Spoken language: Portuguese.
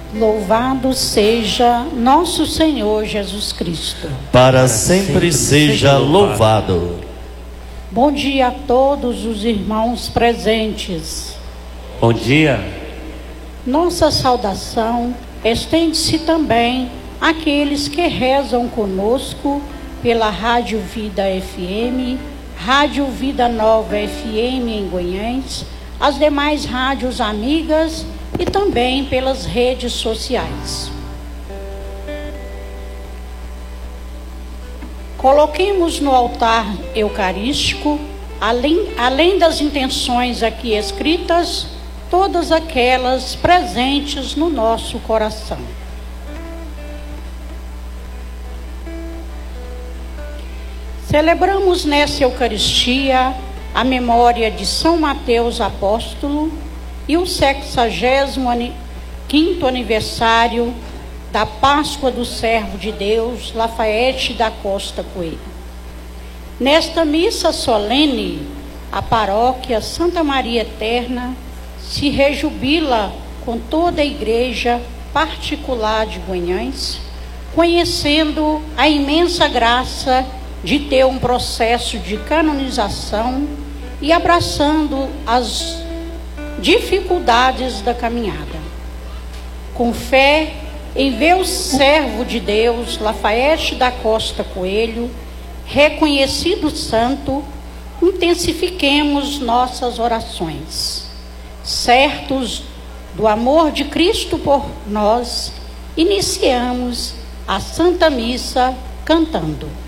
Louvado seja nosso Senhor Jesus Cristo. Para sempre seja louvado. Bom dia a todos os irmãos presentes. Bom dia. Nossa saudação estende-se também àqueles que rezam conosco pela Rádio Vida FM, Rádio Vida Nova FM em Goiânia, as demais rádios amigas e também pelas redes sociais. Coloquemos no altar eucarístico, além das intenções aqui escritas, todas aquelas presentes no nosso coração. Celebramos nessa Eucaristia a memória de São Mateus Apóstolo e o 65º aniversário da Páscoa do Servo de Deus, Lafayette da Costa Coelho. Nesta missa solene, a paróquia Santa Maria Eterna se rejubila com toda a igreja particular de Goiânia, conhecendo a imensa graça de ter um processo de canonização e abraçando as dificuldades da caminhada. Com fé em ver o servo de Deus, Lafayette da Costa Coelho, reconhecido santo, intensifiquemos nossas orações. Certos do amor de Cristo por nós, iniciamos a Santa Missa cantando.